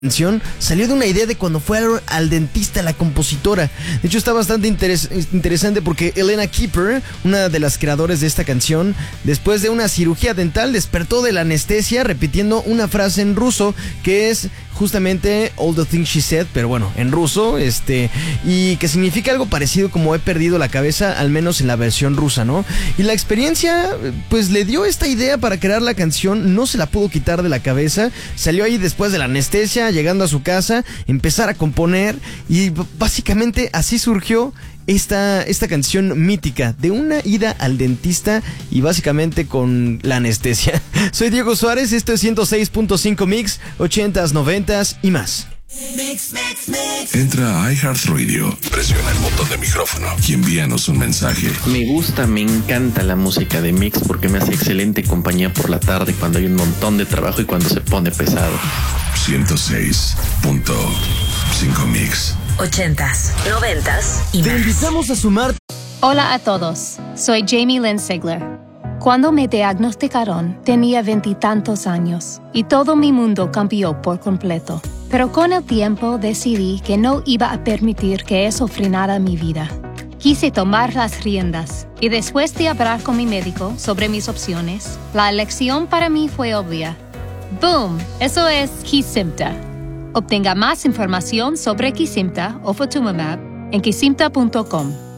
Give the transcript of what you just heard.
canción salió de una idea de cuando fue al dentista la compositora. De hecho está bastante interesante porque Elena Kieper, una de las creadoras de esta canción, después de una cirugía dental despertó de la anestesia repitiendo una frase en ruso que es justamente All the Things She Said, pero bueno, en ruso, y que significa algo parecido como he perdido la cabeza, al menos en la versión rusa, ¿no? Y la experiencia, pues le dio esta idea para crear la canción, no se la pudo quitar de la cabeza, salió ahí después de la anestesia, llegando a su casa, empezar a componer, y básicamente así surgió esta canción mítica de una ida al dentista y básicamente con la anestesia. Soy Diego Suárez, esto es 106.5 Mix, 80s, 90s y más. Mix. Entra a iHeartRadio, presiona el botón de micrófono y envíanos un mensaje. Me encanta la música de Mix porque me hace excelente compañía por la tarde cuando hay un montón de trabajo y cuando se pone pesado. 106.5 Mix. 80s, 90s y Te más. invitamos a sumar. Hola a todos, soy Jamie Lynn Sigler. Cuando me diagnosticaron, tenía 20 y tantos años y todo mi mundo cambió por completo. Pero con el tiempo decidí que no iba a permitir que eso frenara mi vida. Quise tomar las riendas y después de hablar con mi médico sobre mis opciones, la elección para mí fue obvia. ¡Boom! Eso es Kesimpta. Obtenga más información sobre Kesimpta o Ofatumumab en kesimpta.com.